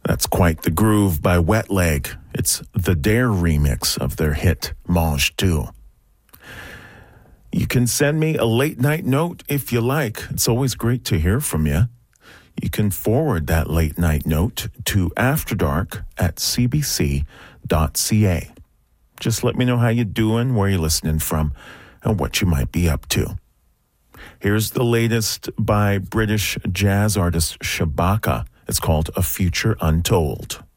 That's Quite the Groove by Wet Leg. It's the Dare remix of their hit Mange 2. You can send me a late night note if you like. It's always great to hear from you. You can forward that late night note to afterdark@cbc.ca. Just let me know how you're doing, where you're listening from, and what you might be up to. Here's the latest by British jazz artist Shabaka. It's called A Future Untold.